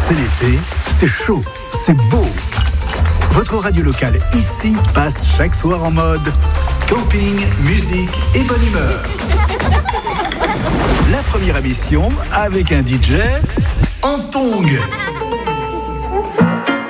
C'est l'été, c'est chaud, c'est beau. Votre radio locale ici passe chaque soir en mode camping, musique et bonne humeur. La première émission avec un DJ en tongs.